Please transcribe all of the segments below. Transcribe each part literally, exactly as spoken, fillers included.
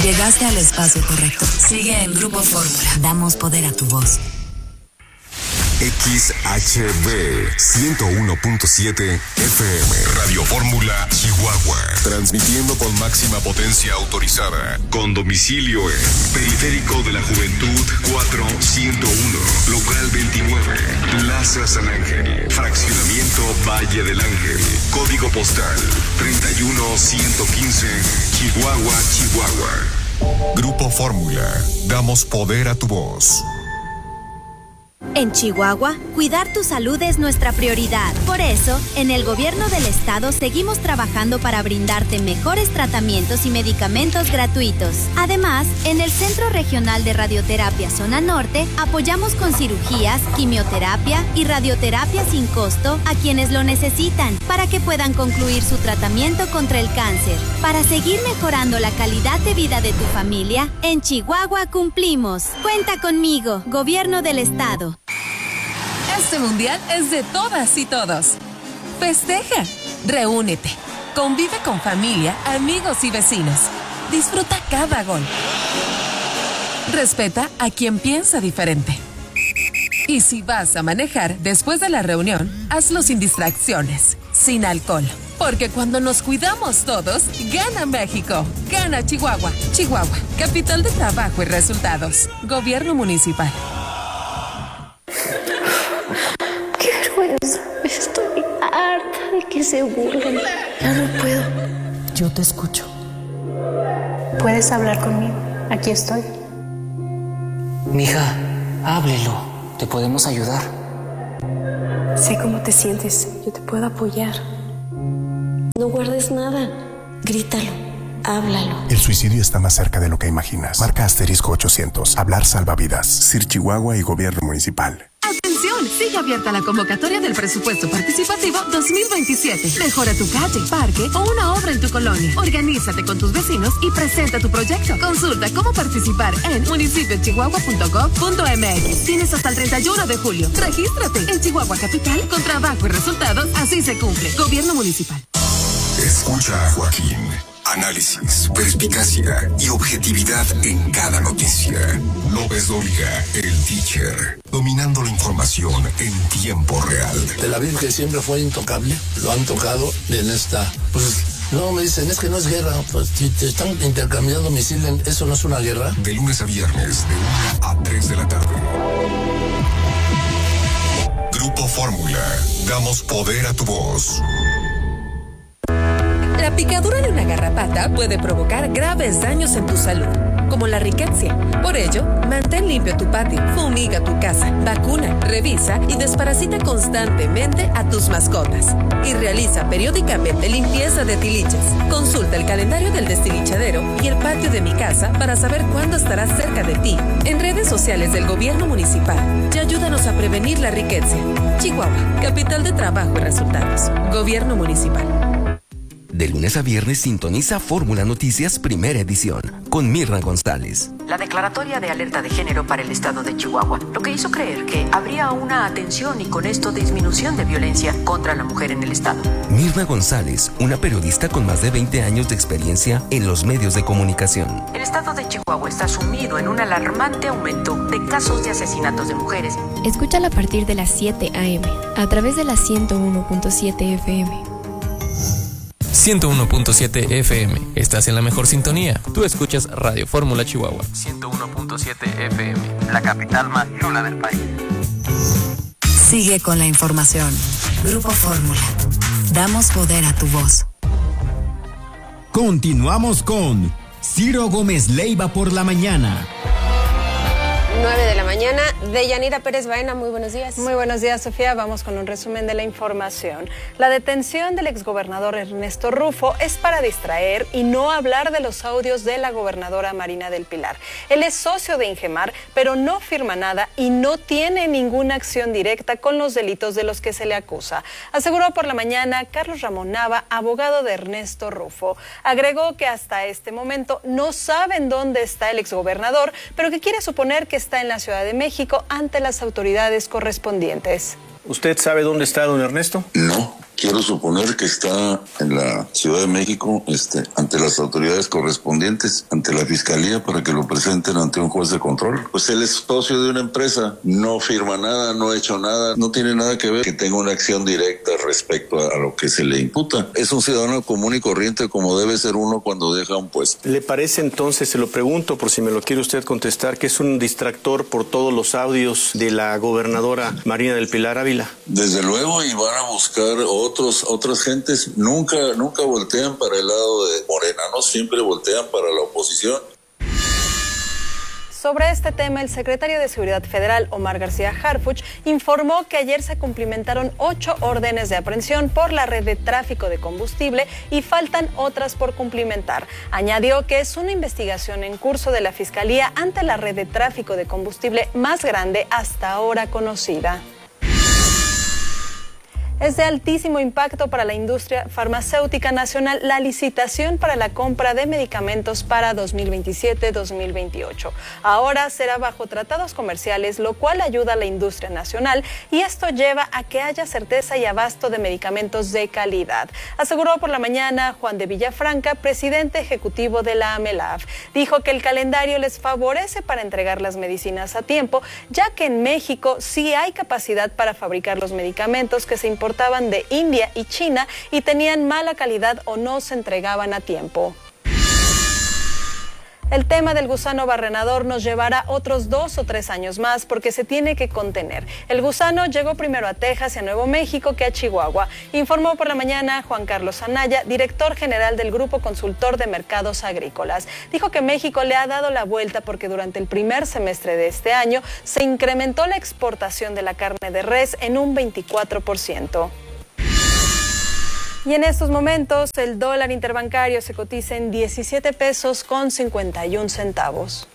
Llegaste al espacio correcto. Sigue en Grupo Fórmula. Damos poder a tu voz. X H B ciento uno punto siete F M Radio Fórmula Chihuahua, transmitiendo con máxima potencia autorizada, con domicilio en Periférico de la Juventud cuatro ciento uno, local veintinueve, Plaza San Ángel, fraccionamiento Valle del Ángel, código postal treinta y uno ciento quince, Chihuahua, Chihuahua. Grupo Fórmula, damos poder a tu voz. En Chihuahua, cuidar tu salud es nuestra prioridad. Por eso, en el gobierno del estado seguimos trabajando para brindarte mejores tratamientos y medicamentos gratuitos. Además, en el Centro Regional de Radioterapia Zona Norte, apoyamos con cirugías, quimioterapia y radioterapia sin costo a quienes lo necesitan, para que puedan concluir su tratamiento contra el cáncer. Para seguir mejorando la calidad de vida de tu familia, en Chihuahua cumplimos. Cuenta conmigo, Gobierno del Estado. Este mundial es de todas y todos. Festeja, reúnete, convive con familia, amigos y vecinos. Disfruta cada gol. Respeta a quien piensa diferente. Y si vas a manejar después de la reunión, hazlo sin distracciones, sin alcohol. Porque cuando nos cuidamos todos, gana México, gana Chihuahua. Chihuahua, capital de trabajo y resultados. Gobierno municipal. Estoy harta de que se burlen. Ya no puedo. Yo te escucho. Puedes hablar conmigo. Aquí estoy. Mija, háblelo. Te podemos ayudar. Sé cómo te sientes. Yo te puedo apoyar. No guardes nada. Grítalo. Háblalo. El suicidio está más cerca de lo que imaginas. Marca asterisco ochocientos. Hablar salva vidas. C I R Chihuahua y Gobierno Municipal. ¡Atención! Sigue abierta la convocatoria del presupuesto participativo dos mil veintisiete. Mejora tu calle, parque o una obra en tu colonia. Organízate con tus vecinos y presenta tu proyecto. Consulta cómo participar en municipio chihuahua punto gov punto m x. Tienes hasta el treinta y uno de julio. Regístrate en Chihuahua Capital con trabajo y resultados. Así se cumple. Gobierno Municipal. Escucha a Joaquín. Análisis, perspicacia y objetividad en cada noticia. López Dóriga, el teacher, dominando la información en tiempo real. Tel Aviv, que siempre fue intocable, lo han tocado en esta... Pues, no, me dicen, es que no es guerra. Pues si te están intercambiando misiles, ¿eso no es una guerra? De lunes a viernes, de una a tres de la tarde. Grupo Fórmula, damos poder a tu voz. La picadura de una garrapata puede provocar graves daños en tu salud, como la riqueza. Por ello, mantén limpio tu patio, fumiga tu casa, vacuna, revisa y desparasita constantemente a tus mascotas. Y realiza periódicamente limpieza de tiliches. Consulta el calendario del destilichadero y el patio de mi casa para saber cuándo estará cerca de ti. En redes sociales del Gobierno Municipal y ayúdanos a prevenir la riqueza. Chihuahua, capital de trabajo y resultados. Gobierno Municipal. De lunes a viernes sintoniza Fórmula Noticias Primera Edición con Mirna González. La declaratoria de alerta de género para el estado de Chihuahua, lo que hizo creer que habría una atención y con esto disminución de violencia contra la mujer en el estado. Mirna González, una periodista con más de veinte años de experiencia en los medios de comunicación. El estado de Chihuahua está sumido en un alarmante aumento de casos de asesinatos de mujeres. Escúchala a partir de las siete a eme a través de la ciento uno punto siete efe eme. ciento uno punto siete efe eme. Estás en la mejor sintonía. Tú escuchas Radio Fórmula Chihuahua. ciento uno punto siete efe eme. La capital más chula del país. Sigue con la información. Grupo Fórmula. Damos poder a tu voz. Continuamos con Ciro Gómez Leiva por la mañana. nueve de la mañana. Deyanira Pérez Baena, muy buenos días. Muy buenos días, Sofía. Vamos con un resumen de la información. La detención del exgobernador Ernesto Rufo es para distraer y no hablar de los audios de la gobernadora Marina del Pilar. Él es socio de Ingemar, pero no firma nada y no tiene ninguna acción directa con los delitos de los que se le acusa. Aseguró por la mañana Carlos Ramón Nava, abogado de Ernesto Rufo. Agregó que hasta este momento no saben dónde está el exgobernador, pero que quiere suponer que está en la Ciudad de México ante las autoridades correspondientes. ¿Usted sabe dónde está don Ernesto? No, quiero suponer que está en la Ciudad de México, este, ante las autoridades correspondientes, ante la Fiscalía, para que lo presenten ante un juez de control. Pues él es socio de una empresa, no firma nada, no ha hecho nada, no tiene nada que ver que tenga una acción directa respecto a, a lo que se le imputa. Es un ciudadano común y corriente como debe ser uno cuando deja un puesto. ¿Le parece entonces, se lo pregunto por si me lo quiere usted contestar, que es un distractor por todos los audios de la gobernadora Marina del Pilar Ávila? Desde luego, y van a buscar otros, otras gentes. Nunca, nunca voltean para el lado de Morena, ¿no? Siempre voltean para la oposición. Sobre este tema, el secretario de Seguridad Federal, Omar García Harfuch, informó que ayer se cumplimentaron ocho órdenes de aprehensión por la red de tráfico de combustible y faltan otras por cumplimentar. Añadió que es una investigación en curso de la Fiscalía ante la red de tráfico de combustible más grande hasta ahora conocida. Es de altísimo impacto para la industria farmacéutica nacional la licitación para la compra de medicamentos para dos mil veintisiete dos mil veintiocho. Ahora será bajo tratados comerciales, lo cual ayuda a la industria nacional y esto lleva a que haya certeza y abasto de medicamentos de calidad. Aseguró por la mañana Juan de Villafranca, presidente ejecutivo de la AMELAF. Dijo que el calendario les favorece para entregar las medicinas a tiempo, ya que en México sí hay capacidad para fabricar los medicamentos que se importan importaban de India y China y tenían mala calidad o no se entregaban a tiempo. El tema del gusano barrenador nos llevará otros dos o tres años más porque se tiene que contener. El gusano llegó primero a Texas y a Nuevo México que a Chihuahua, informó por la mañana Juan Carlos Anaya, director general del Grupo Consultor de Mercados Agrícolas. Dijo que México le ha dado la vuelta porque durante el primer semestre de este año se incrementó la exportación de la carne de res en un veinticuatro por ciento. Y en estos momentos el dólar interbancario se cotiza en diecisiete pesos con cincuenta y un centavos.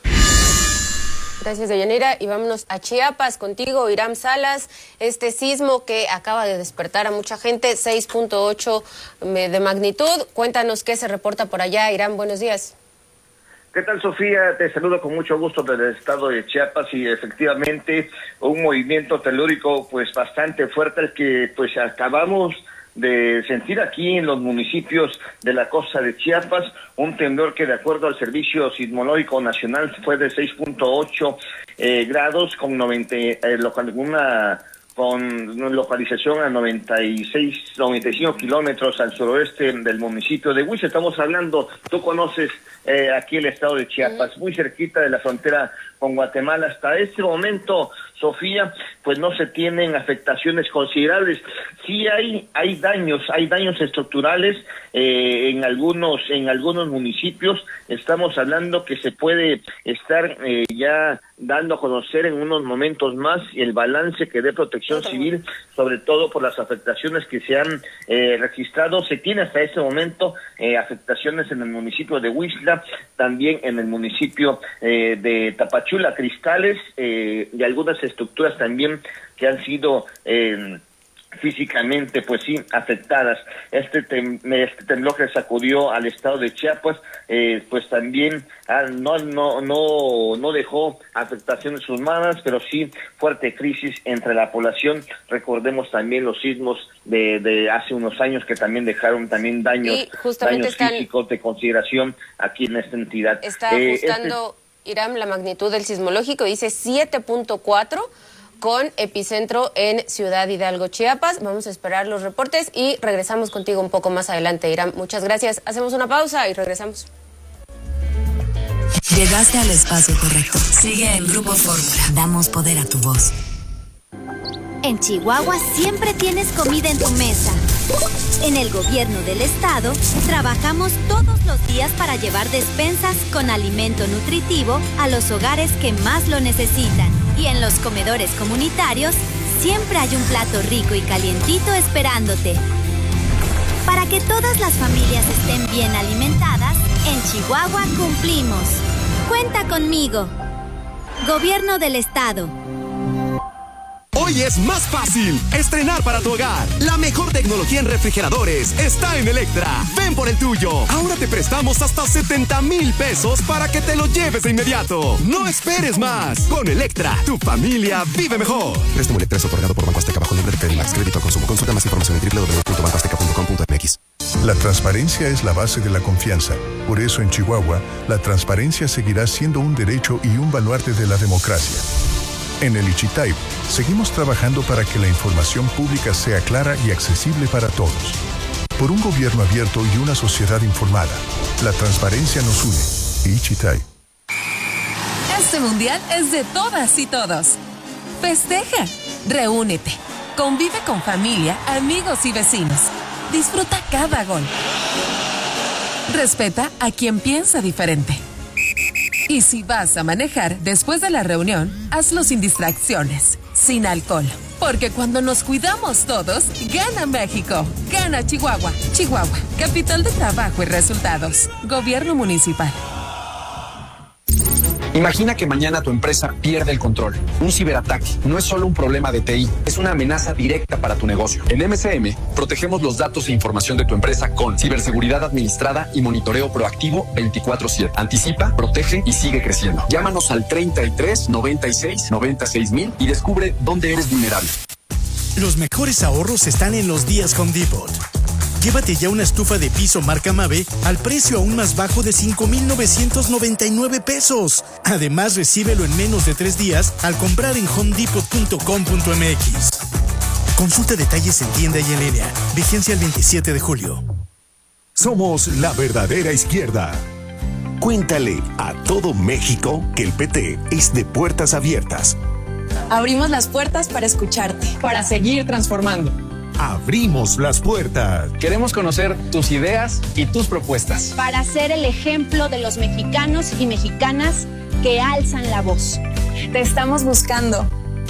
Gracias, Deyanira. Y vámonos a Chiapas contigo, Iram Salas. Este sismo que acaba de despertar a mucha gente, seis punto ocho de magnitud. Cuéntanos qué se reporta por allá. Iram, buenos días. ¿Qué tal, Sofía? Te saludo con mucho gusto desde el estado de Chiapas y efectivamente un movimiento telúrico pues bastante fuerte el que pues acabamos de sentir aquí en los municipios de la costa de Chiapas, un temblor que de acuerdo al Servicio Sismológico Nacional fue de seis punto ocho eh, grados con noventa, eh, una con localización a noventa y seis, noventa y cinco kilómetros al suroeste del municipio de Huiz. Estamos hablando, tú conoces eh, aquí el estado de Chiapas, muy cerquita de la frontera con Guatemala. Hasta este momento, Sofía, pues no se tienen afectaciones considerables. Sí hay hay daños, hay daños estructurales eh, en algunos en algunos municipios. Estamos hablando que se puede estar eh, ya dando a conocer en unos momentos más el balance que dé Protección Civil, sobre todo por las afectaciones que se han eh, registrado. Se tiene hasta este momento eh, afectaciones en el municipio de Huixla, también en el municipio eh, de Tapachula, Cristales, eh, y algunas estructuras también que han sido eh, físicamente, pues sí, afectadas. Este, tem este temblor que sacudió al estado de Chiapas, eh, pues también ah, no, no, no, no dejó afectaciones humanas, pero sí fuerte crisis entre la población. Recordemos también los sismos de, de hace unos años que también dejaron también daños, daños están, físicos de consideración aquí en esta entidad. Está eh, ajustando, este... Iram, la magnitud del sismológico, dice siete punto cuatro, con epicentro en Ciudad Hidalgo, Chiapas. Vamos a esperar los reportes y regresamos contigo un poco más adelante, Iram. Muchas gracias. Hacemos una pausa y regresamos. Llegaste al espacio correcto. Sigue en Grupo Fórmula. Damos poder a tu voz. En Chihuahua siempre tienes comida en tu mesa. En el gobierno del estado, trabajamos todos los días para llevar despensas con alimento nutritivo a los hogares que más lo necesitan. Y en los comedores comunitarios, siempre hay un plato rico y calientito esperándote. Para que todas las familias estén bien alimentadas, en Chihuahua cumplimos. Cuenta conmigo. Gobierno del estado. Hoy es más fácil estrenar para tu hogar. La mejor tecnología en refrigeradores está en Electra. Ven por el tuyo. Ahora te prestamos hasta setenta mil pesos para que te lo lleves de inmediato. No esperes más. Con Electra, tu familia vive mejor. Préstamo Electra es otorgado por Banco Azteca bajo el nombre de Credimax. Crédito al consumo. Consulta más información en doble u doble u doble u punto banco azteca punto com punto m x. La transparencia es la base de la confianza. Por eso en Chihuahua, la transparencia seguirá siendo un derecho y un baluarte de la democracia. En el Ichitay, seguimos trabajando para que la información pública sea clara y accesible para todos. Por un gobierno abierto y una sociedad informada, la transparencia nos une. Ichitay. Este mundial es de todas y todos. Festeja, reúnete, convive con familia, amigos y vecinos. Disfruta cada gol. Respeta a quien piensa diferente. Y si vas a manejar después de la reunión, hazlo sin distracciones, sin alcohol. Porque cuando nos cuidamos todos, gana México, gana Chihuahua. Chihuahua, capital de trabajo y resultados. Gobierno municipal. Imagina que mañana tu empresa pierde el control. Un ciberataque no es solo un problema de T I, es una amenaza directa para tu negocio. En M C M, protegemos los datos e información de tu empresa con ciberseguridad administrada y monitoreo proactivo veinticuatro siete. Anticipa, protege y sigue creciendo. Llámanos al treinta y tres, noventa y seis, noventa y seis mil y descubre dónde eres vulnerable. Los mejores ahorros están en los días Home Depot. Llévate ya una estufa de piso marca Mave al precio aún más bajo de cinco mil novecientos noventa y nueve pesos. Además, recíbelo en menos de tres días al comprar en home depot punto com punto m x. Consulta detalles en tienda y en línea. Vigencia el veintisiete de julio. Somos la verdadera izquierda. Cuéntale a todo México que el P T es de puertas abiertas. Abrimos las puertas para escucharte, para seguir transformando. Abrimos las puertas. Queremos conocer tus ideas y tus propuestas. Para ser el ejemplo de los mexicanos y mexicanas que alzan la voz. Te estamos buscando.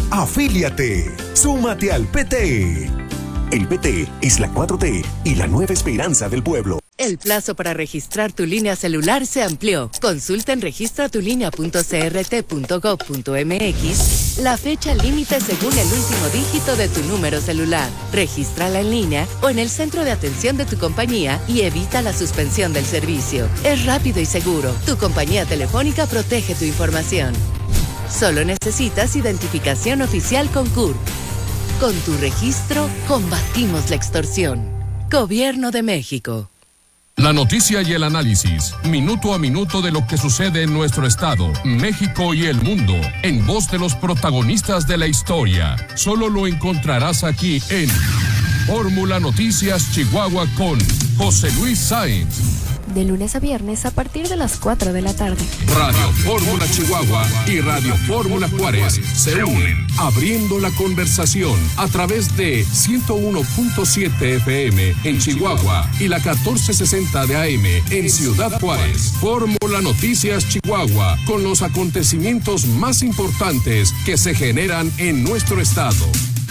Afíliate. Súmate al P T. El P T es la cuatro T y la nueva esperanza del pueblo. El plazo para registrar tu línea celular se amplió. Consulta en registra tu línea punto c r t punto gov punto m x la fecha límite según el último dígito de tu número celular. Regístrala en línea o en el centro de atención de tu compañía y evita la suspensión del servicio. Es rápido y seguro. Tu compañía telefónica protege tu información. Solo necesitas identificación oficial con C U R P. Con tu registro, combatimos la extorsión. Gobierno de México. La noticia y el análisis, minuto a minuto de lo que sucede en nuestro estado, México y el mundo, en voz de los protagonistas de la historia. Solo lo encontrarás aquí en Fórmula Noticias Chihuahua con José Luis Sáenz. De lunes a viernes a partir de las cuatro de la tarde. Radio Fórmula Chihuahua y Radio Fórmula Juárez se unen, abriendo la conversación a través de ciento uno punto siete F M en Chihuahua y la catorce sesenta de A M en Ciudad Juárez. Fórmula Noticias Chihuahua, con los acontecimientos más importantes que se generan en nuestro estado.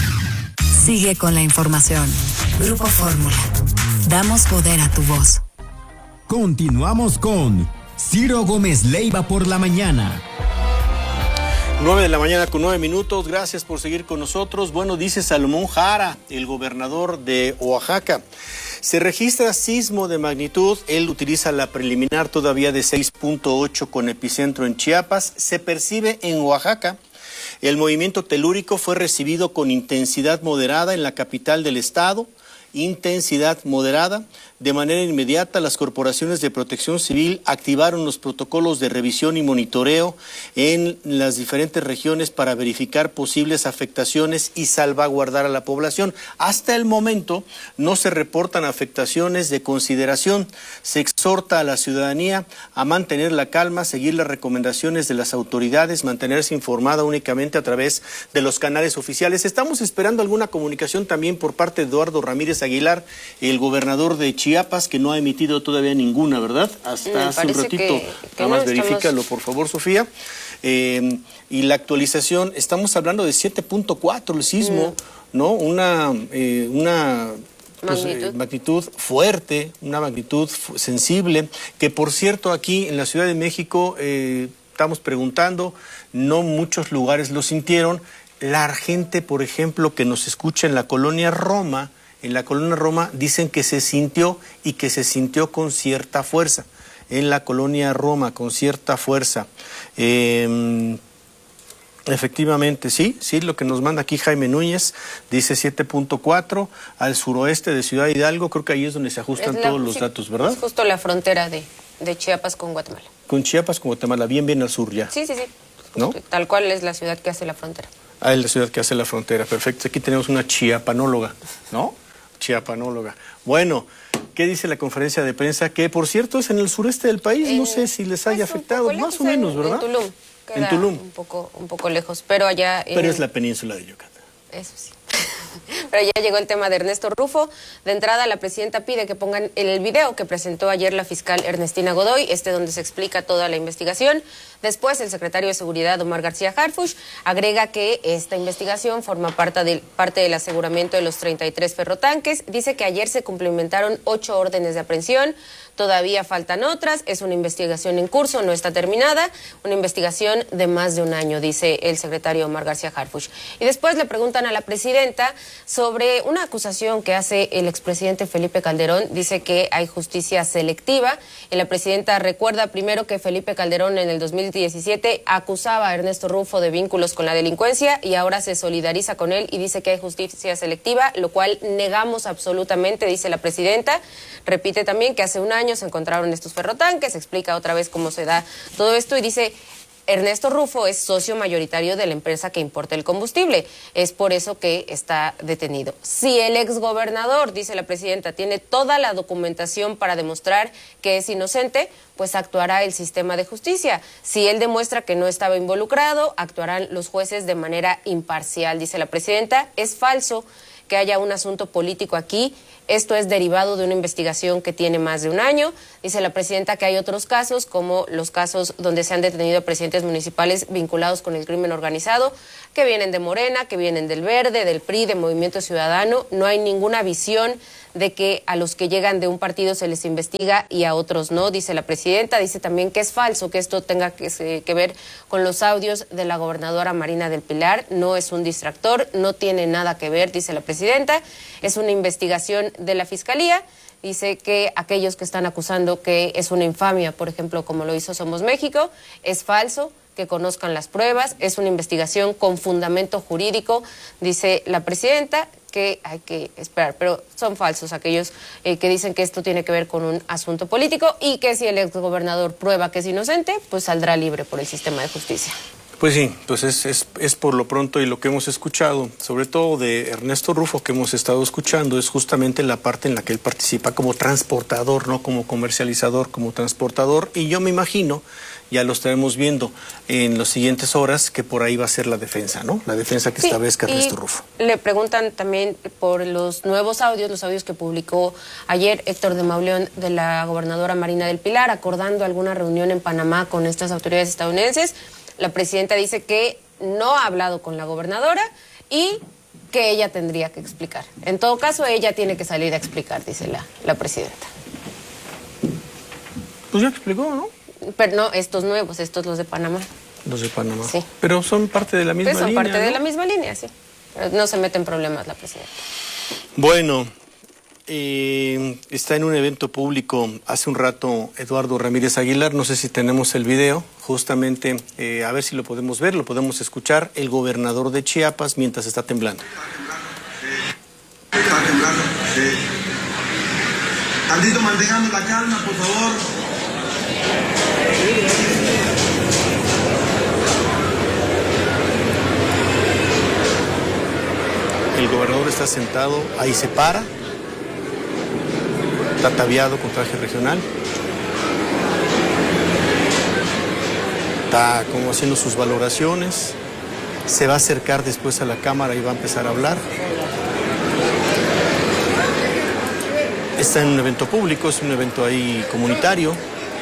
Sigue con la información. Grupo Fórmula. Damos poder a tu voz. Continuamos con Ciro Gómez Leiva por la mañana. Nueve de la mañana con nueve minutos. Gracias por seguir con nosotros. Bueno, dice Salomón Jara, el gobernador de Oaxaca. Se registra sismo de magnitud. Él utiliza la preliminar todavía de seis punto ocho con epicentro en Chiapas. Se percibe en Oaxaca. El movimiento telúrico fue recibido con intensidad moderada en la capital del estado. Intensidad moderada. De manera inmediata, las corporaciones de protección civil activaron los protocolos de revisión y monitoreo en las diferentes regiones para verificar posibles afectaciones y salvaguardar a la población. Hasta el momento no se reportan afectaciones de consideración. Se exhorta a la ciudadanía a mantener la calma, seguir las recomendaciones de las autoridades, mantenerse informada únicamente a través de los canales oficiales. Estamos esperando alguna comunicación también por parte de Eduardo Ramírez Aguilar, el gobernador de Chiapas. Chiapas, que no ha emitido todavía ninguna, ¿verdad? Hasta hace un ratito. Que, que Nada más no verifícalo, por favor, Sofía. Eh, y la actualización, estamos hablando de siete punto cuatro el sismo, mm. ¿no? Una, eh, una pues, magnitud. Eh, magnitud fuerte, una magnitud sensible, que por cierto aquí en la Ciudad de México eh, estamos preguntando, no muchos lugares lo sintieron. la gente, por ejemplo, que nos escucha en la colonia Roma, en la colonia Roma dicen que se sintió y que se sintió con cierta fuerza. En la colonia Roma, con cierta fuerza. Eh, efectivamente, sí, sí, lo que nos manda aquí Jaime Núñez, dice siete punto cuatro, al suroeste de Ciudad Hidalgo, creo que ahí es donde se ajustan la, todos los sí, datos, ¿verdad? Es justo la frontera de, de Chiapas con Guatemala. Con Chiapas con Guatemala, bien, bien al sur ya. Sí, sí, sí. ¿No? Tal cual es la ciudad que hace la frontera. Ah, es la ciudad que hace la frontera, perfecto. Aquí tenemos una chiapanóloga, ¿no? Chiapanóloga. Bueno, ¿qué dice la conferencia de prensa? Que, por cierto, es en el sureste del país, en, no sé si les haya pues afectado, lejos, más o menos, ¿verdad? En Tulum. En Tulum. Un poco, un poco lejos, pero allá... Pero en... es la península de Yucatán. Eso sí. Pero ya llegó el tema de Ernesto Rufo. De entrada, la presidenta pide que pongan el video que presentó ayer la fiscal Ernestina Godoy, este donde se explica toda la investigación. Después, el secretario de Seguridad, Omar García Harfuch, agrega que esta investigación forma parte del, parte del aseguramiento de los treinta y tres ferrotanques. Dice que ayer se cumplimentaron ocho órdenes de aprehensión. Todavía faltan otras, es una investigación en curso, no está terminada, una investigación de más de un año, dice el secretario Omar García Harfuch. Y después le preguntan a la presidenta sobre una acusación que hace el expresidente Felipe Calderón, dice que hay justicia selectiva, y la presidenta recuerda primero que Felipe Calderón en el dos mil diecisiete acusaba a Ernesto Rufo de vínculos con la delincuencia y ahora se solidariza con él y dice que hay justicia selectiva, lo cual negamos absolutamente, dice la presidenta. Repite también que hace un año se encontraron estos ferrotanques, explica otra vez cómo se da todo esto y dice, Ernesto Rufo es socio mayoritario de la empresa que importa el combustible, es por eso que está detenido. Si el exgobernador, dice la presidenta, tiene toda la documentación para demostrar que es inocente, pues actuará el sistema de justicia. Si él demuestra que no estaba involucrado, actuarán los jueces de manera imparcial, dice la presidenta. Es falso que haya un asunto político aquí. Esto es derivado de una investigación que tiene más de un año. Dice la presidenta que hay otros casos, como los casos donde se han detenido a presidentes municipales vinculados con el crimen organizado, que vienen de Morena, que vienen del Verde, del P R I, de Movimiento Ciudadano. No hay ninguna visión de que a los que llegan de un partido se les investiga y a otros no, dice la presidenta. Dice también que es falso que esto tenga que, que ver con los audios de la gobernadora Marina del Pilar. No es un distractor, no tiene nada que ver, dice la presidenta. Es una investigación de la Fiscalía. Dice que aquellos que están acusando que es una infamia, por ejemplo, como lo hizo Somos México, es falso, que conozcan las pruebas, es una investigación con fundamento jurídico, dice la presidenta, que hay que esperar, pero son falsos aquellos eh, que dicen que esto tiene que ver con un asunto político y que si el exgobernador prueba que es inocente, pues saldrá libre por el sistema de justicia. Pues sí, pues es, es, es por lo pronto y lo que hemos escuchado, sobre todo de Ernesto Rufo que hemos estado escuchando, es justamente la parte en la que él participa como transportador, no como comercializador, como transportador, y yo me imagino, ya lo estaremos viendo en las siguientes horas, que por ahí va a ser la defensa, ¿no? La defensa que sí, establezca Ernesto Rufo. Le preguntan también por los nuevos audios, los audios que publicó ayer Héctor de Mauleón de la gobernadora Marina del Pilar, acordando alguna reunión en Panamá con estas autoridades estadounidenses. La presidenta dice que no ha hablado con la gobernadora y que ella tendría que explicar. En todo caso, ella tiene que salir a explicar, dice la, la presidenta. Pues ya explicó, ¿no? Pero no, estos nuevos, estos los de Panamá. Los de Panamá. Sí. Pero son parte de la misma pues son línea, parte ¿no? de la misma línea, sí. Pero no se mete en problemas la presidenta. Bueno, eh, está en un evento público hace un rato Eduardo Ramírez Aguilar, no sé si tenemos el video, justamente, eh, a ver si lo podemos ver, lo podemos escuchar, el gobernador de Chiapas mientras está temblando. Está temblando, sí. Tantito mantengamos la calma, por favor. El gobernador está sentado, ahí se para, está ataviado con traje regional, está como haciendo sus valoraciones, se va a acercar después a la cámara y va a empezar a hablar. Está en un evento público, es un evento ahí comunitario.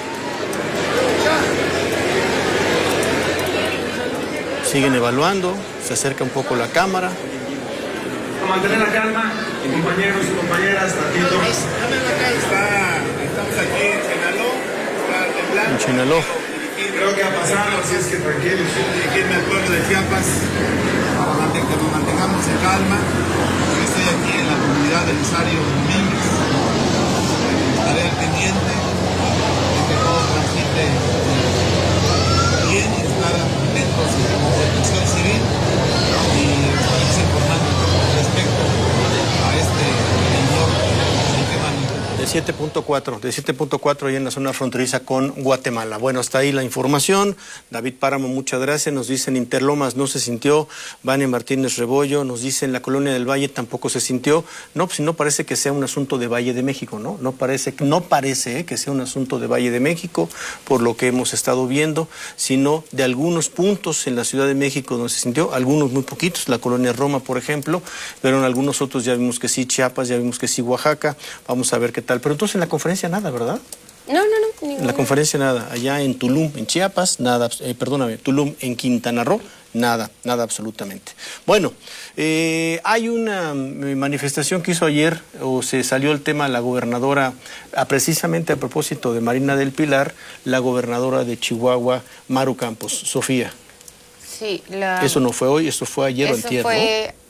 Siguen evaluando, se acerca un poco la cámara. A mantener la calma, compañeros y compañeras, tantito. Está, estamos aquí en Chenaló, está temblando. En Chenaló. Creo que ha pasado, así es que tranquilos. Dirigirme al pueblo de Chiapas para que nos mantengamos en calma. Yo estoy aquí en la comunidad del Belisario Domínguez. Estaré al pendiente de que todo transite bien y estar atentos a la protección civil y estaremos informando respecto a este temblor del que De siete punto cuatro, de siete punto cuatro ahí en la zona fronteriza con Guatemala. Bueno, hasta ahí la información. David Páramo, muchas gracias. Nos dicen Interlomas no se sintió. Vania Martínez Rebollo nos dicen la Colonia del Valle tampoco se sintió. No, pues no parece que sea un asunto de Valle de México, ¿no? No parece, no parece eh, que sea un asunto de Valle de México, por lo que hemos estado viendo, sino de algunos puntos en la Ciudad de México donde se sintió, algunos muy poquitos, la Colonia Roma, por ejemplo, pero en algunos otros ya vimos que sí, Chiapas, ya vimos que sí, Oaxaca. Vamos a ver qué tal. Pero entonces en la conferencia nada, ¿verdad? No, no, no. Ninguna. En la conferencia nada. Allá en Tulum, en Chiapas, nada. Eh, perdóname, Tulum, en Quintana Roo, nada, nada absolutamente. Bueno, eh, hay una manifestación que hizo ayer, o se salió el tema, la gobernadora, a, precisamente a propósito de Marina del Pilar, la gobernadora de Chihuahua, Maru Campos. Sofía. Sí, la... Eso no fue hoy, eso fue ayer o antier, fue... ¿no?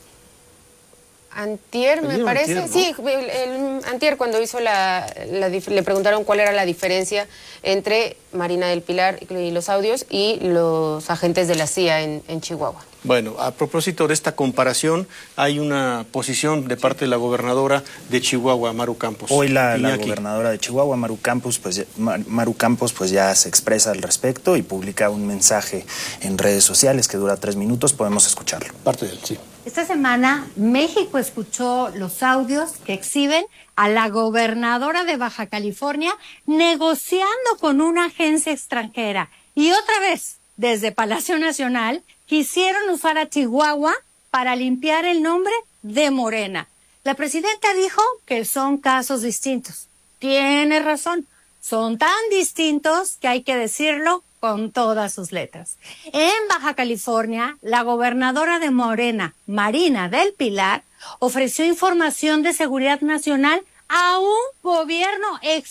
Antier, me parece. Antier, ¿no? Sí, el, el, antier cuando hizo la, la... Le preguntaron cuál era la diferencia entre Marina del Pilar y los audios y los agentes de la C I A en, en Chihuahua. Bueno, a propósito de esta comparación, hay una posición de parte de la gobernadora de Chihuahua, Maru Campos. Hoy la, la gobernadora de Chihuahua, Maru Campos, pues, Maru Campos, pues ya se expresa al respecto y publica un mensaje en redes sociales que dura tres minutos. Podemos escucharlo. Parte de él, sí. Esta semana México escuchó los audios que exhiben a la gobernadora de Baja California negociando con una agencia extranjera. Y otra vez, desde Palacio Nacional, quisieron usar a Chihuahua para limpiar el nombre de Morena. La presidenta dijo que son casos distintos. Tiene razón, son tan distintos que hay que decirlo con todas sus letras. En Baja California, la gobernadora de Morena, Marina del Pilar, ofreció información de seguridad nacional a un gobierno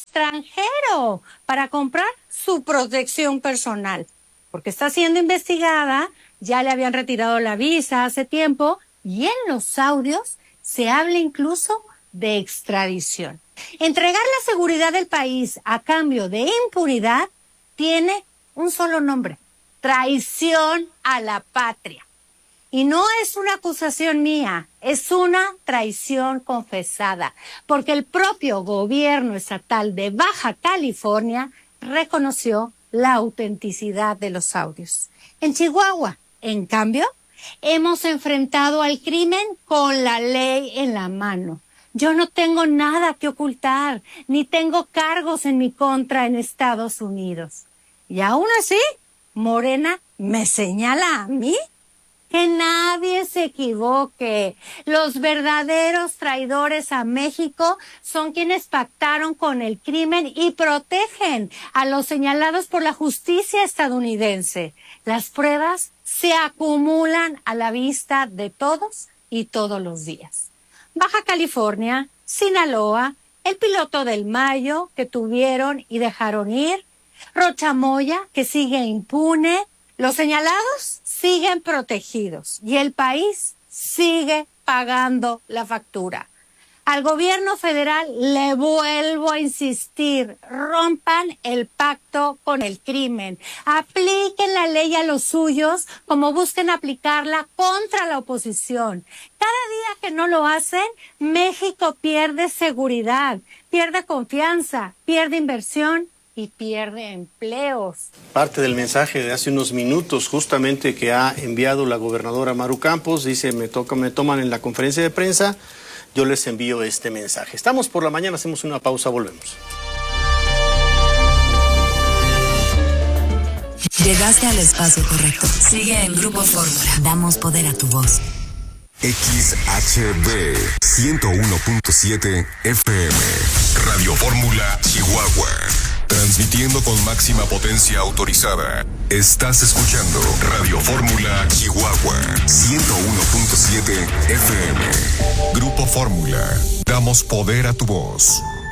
extranjero para comprar su protección personal. Porque está siendo investigada, ya le habían retirado la visa hace tiempo y en los audios se habla incluso de extradición. Entregar la seguridad del país a cambio de impunidad tiene un solo nombre: traición a la patria. Y no es una acusación mía, es una traición confesada, porque el propio gobierno estatal de Baja California reconoció la autenticidad de los audios. En Chihuahua, en cambio, hemos enfrentado al crimen con la ley en la mano. Yo no tengo nada que ocultar, ni tengo cargos en mi contra en Estados Unidos. Y aún así, Morena me señala a mí. Que nadie se equivoque. Los verdaderos traidores a México son quienes pactaron con el crimen y protegen a los señalados por la justicia estadounidense. Las pruebas se acumulan a la vista de todos y todos los días. Baja California, Sinaloa, el piloto del Mayo que tuvieron y dejaron ir, Rochamoya que sigue impune, los señalados siguen protegidos y el país sigue pagando la factura. Al gobierno federal le vuelvo a insistir, rompan el pacto con el crimen, apliquen la ley a los suyos como busquen aplicarla contra la oposición. Cada día que no lo hacen, México pierde seguridad, pierde confianza, pierde inversión y pierde empleos. Parte del mensaje de hace unos minutos justamente que ha enviado la gobernadora Maru Campos, dice, me toca, me toman en la conferencia de prensa, yo les envío este mensaje. Estamos por la mañana, hacemos una pausa, volvemos. Llegaste al espacio correcto. Sigue en Grupo Fórmula. Damos poder a tu voz. X H B ciento uno punto siete F M. Radio Fórmula Chihuahua. Transmitiendo con máxima potencia autorizada. Estás escuchando Radio Fórmula Chihuahua ciento uno punto siete F M. Grupo Fórmula. Damos poder a tu voz.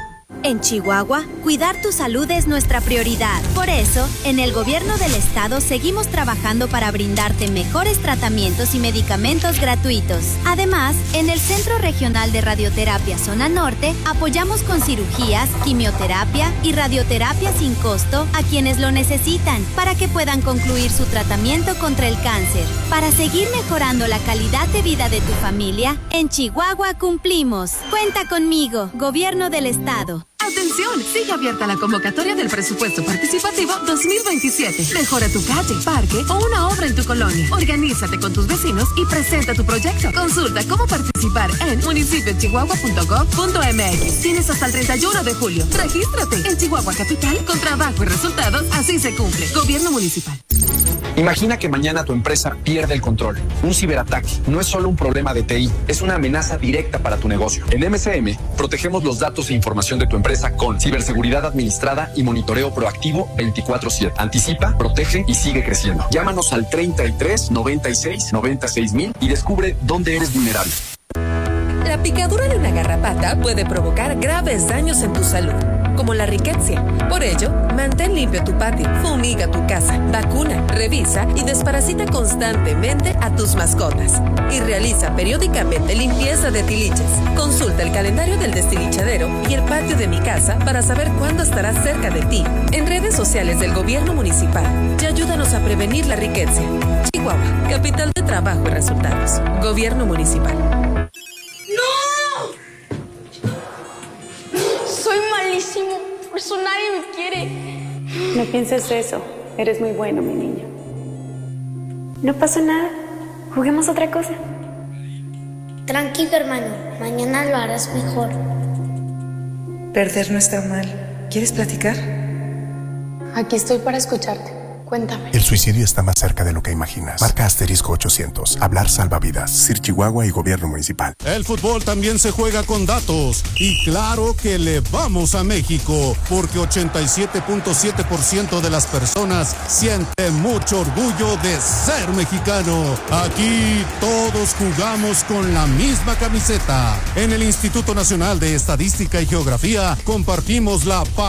En Chihuahua, cuidar tu salud es nuestra prioridad. Por eso, en el gobierno del estado seguimos trabajando para brindarte mejores tratamientos y medicamentos gratuitos. Además, en el Centro Regional de Radioterapia Zona Norte, apoyamos con cirugías, quimioterapia y radioterapia sin costo a quienes lo necesitan para que puedan concluir su tratamiento contra el cáncer. Para seguir mejorando la calidad de vida de tu familia, en Chihuahua cumplimos. Cuenta conmigo, Gobierno del Estado. ¡Atención! Sigue abierta la convocatoria del Presupuesto Participativo dos mil veintisiete. Mejora tu calle, parque o una obra en tu colonia. Organízate con tus vecinos y presenta tu proyecto. Consulta cómo participar en municipio chihuahua punto gov punto m x. Tienes hasta el treinta y uno de julio. Regístrate en Chihuahua Capital con trabajo y resultados. Así se cumple. Gobierno Municipal. Imagina que mañana tu empresa pierde el control. Un ciberataque no es solo un problema de T I, es una amenaza directa para tu negocio. En M S M, protegemos los datos e información de tu empresa con ciberseguridad administrada y monitoreo proactivo veinticuatro siete. Anticipa, protege y sigue creciendo. Llámanos al treinta y tres, noventa y seis, noventa y seis mil y descubre dónde eres vulnerable. La picadura de una garrapata puede provocar graves daños en tu salud, como la riqueza. Por ello, mantén limpio tu patio, fumiga tu casa, vacuna, revisa y desparasita constantemente a tus mascotas. Y realiza periódicamente limpieza de tiliches. Consulta el calendario del destilichadero y el patio de mi casa para saber cuándo estará cerca de ti. En redes sociales del Gobierno Municipal y ayúdanos a prevenir la riqueza. Chihuahua, capital de trabajo y resultados. Gobierno Municipal. ¡No! Soy malísimo, por eso nadie me quiere. No pienses eso, eres muy bueno, mi niño. No pasa nada, juguemos otra cosa. Tranquilo, hermano, mañana lo harás mejor. Perder no está mal. ¿Quieres platicar? Aquí estoy para escucharte. Cuéntame. El suicidio está más cerca de lo que imaginas. Marca asterisco ochocientos. Hablar salva vidas. Sir Chihuahua y Gobierno Municipal. El fútbol también se juega con datos. Y claro que le vamos a México, porque ochenta y siete punto siete por ciento de las personas siente mucho orgullo de ser mexicano. Aquí todos jugamos con la misma camiseta. En el Instituto Nacional de Estadística y Geografía compartimos la paz.